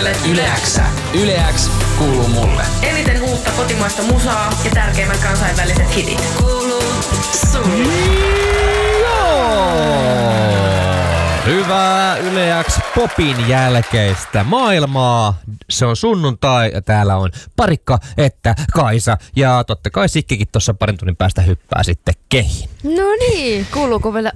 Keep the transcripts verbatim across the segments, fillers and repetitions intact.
Kuuntelet Yle X:ää. Yle X kuuluu mulle. Eniten uutta kotimaista musaa ja tärkeimmät kansainväliset hitit. Kuuluu sulle. Hyvää Yle X Popin jälkeistä maailmaa. Se on sunnuntai ja täällä on Parikka että Kaisa. Ja totta kai Sikkikin tuossa parin tunnin päästä hyppää sitten kehiin. No niin, kuuluuko vielä?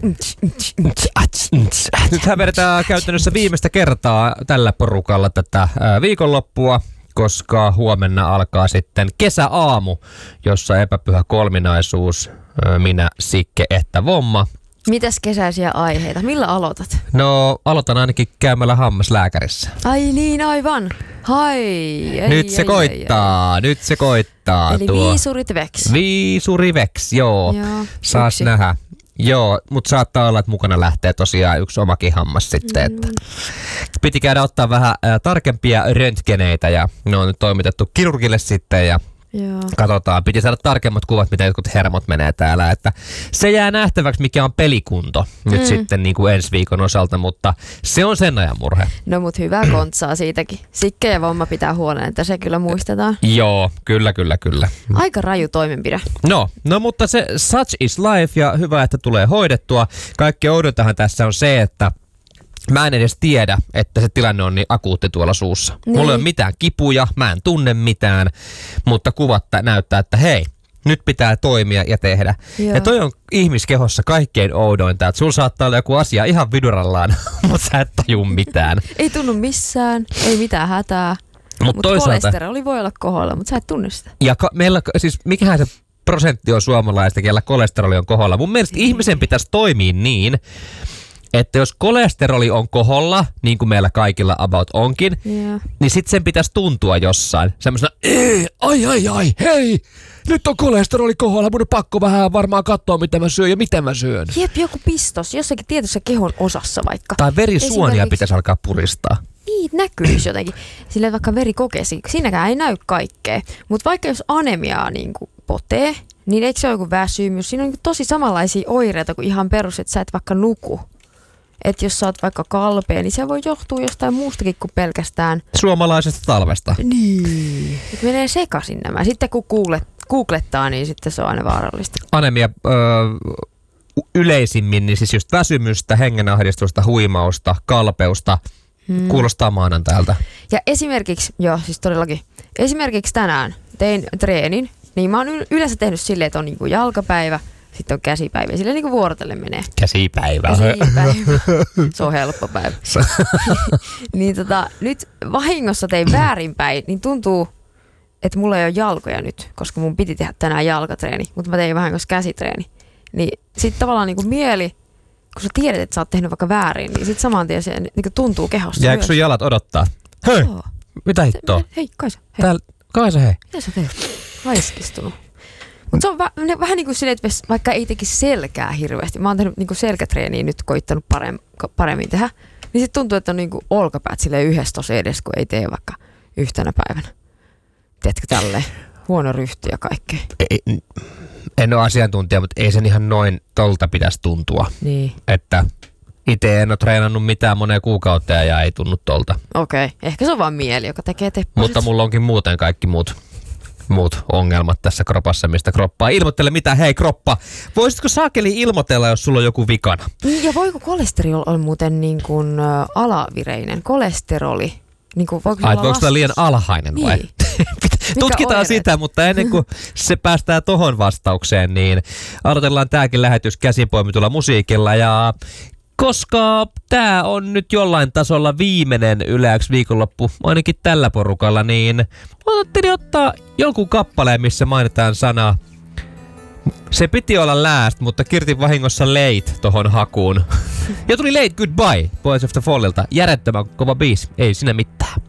Nythän vedetään käytännössä viimeistä kertaa tällä porukalla tätä viikonloppua, koska huomenna alkaa sitten kesäaamu, jossa epäpyhä kolminaisuus, minä, Sikke että Vomma. Mitäs kesäisiä aiheita? Millä aloitat? No, aloitan ainakin käymällä hammaslääkärissä. Ai niin, aivan. Hai. Ei, nyt se ei, koittaa, ei, ei. nyt se koittaa. Eli tuo. viisurit veks. Viisuri veks, joo. joo Saas yksi. Nähdä. Joo, mutta saattaa olla, että mukana lähtee tosiaan yksi omakin hammas sitten. Mm. Että piti käydä ottaa vähän ä, tarkempia röntgeneitä ja ne on nyt toimitettu kirurgille sitten ja joo. Katsotaan. Piti saada tarkemmat kuvat, mitä jotkut hermot menee täällä. Että se jää nähtäväksi, mikä on pelikunto nyt mm. sitten niin kuin ensi viikon osalta, mutta se on sen ajan murhe. No mut hyvää kontsaa siitäkin. Sikke ja Vomma pitää huolen, että se kyllä muistetaan. Joo, kyllä, kyllä, kyllä. Aika raju toimenpide. No, no mutta se such is life ja hyvä, että tulee hoidettua. Kaikki oudontahan tässä on se, että mä en edes tiedä, että se tilanne on niin akuutti tuolla suussa. Niin. Mulla ei ole mitään kipuja, mä en tunne mitään, mutta kuvat näyttää, että hei, nyt pitää toimia ja tehdä. Joo. Ja toi on ihmiskehossa kaikkein oudointa, että sulla saattaa olla joku asia ihan vidurallaan, mutta sä et tajuu mitään. Ei tunnu missään, ei mitään hätää, Mut mutta toisaalta kolesteroli voi olla koholla, mutta sä et tunne sitä. Ja ka- meillä, siis mikähän se prosentti on suomalaista, kellä kolesteroli on koholla. Mun mielestä niin. Ihmisen pitäisi toimia niin, että jos kolesteroli on koholla, niin kuin meillä kaikilla about onkin, yeah. niin sit sen pitäisi tuntua jossain. Semmoisena, ei, ai ai ai, hei, nyt on kolesteroli koholla, mun on pakko vähän varmaan katsoa, mitä mä syön ja miten mä syön. Jep, joku pistos, jossakin tietyssä kehon osassa vaikka. Tai verisuonia Esimerkiksi... pitäisi alkaa puristaa. Niin, näkyisi jotenkin. Silleen vaikka verikokeisiin, siinäkään ei näy kaikkea. Mutta vaikka jos anemiaa niin kuin potee, niin eikö se ole joku väsymys? Siinä on tosi samanlaisia oireita kuin ihan perus, että sä et vaikka nuku. Että jos sä oot vaikka kalpea, niin se voi johtua jostain muustakin kuin pelkästään suomalaisesta talvesta. Niin. Et menee sekaisin nämä. Sitten kun googlet, googlettaa, niin sitten se on aina vaarallista. Anemia öö, yleisimmin, niin siis just väsymystä, hengenahdistusta, huimausta, kalpeusta. Hmm. Kuulostaa maanantailta. Ja esimerkiksi, joo siis todellakin, esimerkiksi tänään tein treenin, niin mä oon yleensä tehnyt silleen, että on niinku jalkapäivä, sitten on käsipäivä. Silleen niinku vuorotellen menee. Käsipäivä. Käsipäivä. Se on helppo päivä. niin tota, nyt vahingossa tein väärinpäin, niin tuntuu, että mulla ei ole jalkoja nyt, koska mun piti tehdä tänään jalkatreeni, mutta mä tein vahingossa käsitreeni. Niin sit tavallaan niinku mieli, kun sä tiedät, että sä oot tehnyt vaikka väärin, niin sit saman tien se niinku tuntuu kehossa. Jääkö sun jalat odottaa? Hei! Oh. Mitä hittoa? Hei, Kaisa. Hei. Täällä, Kaisa, hei. Mitä sä teet? Laiskistunut. Mutta se on vä- vähän niin kuin silleen, että vaikka ei tekisi selkää hirveästi. Mä oon tehnyt niin kuin selkätreeniä nyt koittanut paremmin, paremmin tehdä. Niin sit tuntuu, että on niin kuin olkapäät silleen yhdessä tosi edes, kun ei tee vaikka yhtenä päivänä. Tiedätkö tälleen? Huono ryhti ja kaikkea. Ei, en ole asiantuntija, mutta ei sen ihan noin tolta pitäisi tuntua. Niin. Että itse en ole treenannut mitään moneen kuukauteen ja ei tunnu tolta. Okei. Okay. Ehkä se on vaan mieli, joka tekee tepposet. Mutta mulla onkin muuten kaikki muut. muut ongelmat tässä kropassa, mistä kroppaa. Ilmoittele mitä, hei kroppa. Voisitko saakeli ilmoitella, jos sulla on joku vikana? Ja voiko kolesteroli olla muuten niin kuin ä, alavireinen? Kolesteroli. Niin kuin, voiko Ai, voiko olla liian alhainen vai? Niin. Tutkitaan oireet? sitä, mutta ennen kuin se päästään tohon vastaukseen, niin aloitellaan tääkin lähetys käsinpoimitulla musiikilla ja koska tää on nyt jollain tasolla viimeinen Yle X viikonloppu, ainakin tällä porukalla, niin ajattelin ottaa jonkun kappaleen, missä mainitaan sana. Se piti olla last, mutta kirtin vahingossa late tohon hakuun. Ja tuli Late Goodbye Boys of the Fallilta. Järjettömän kova biisi, ei siinä mitään.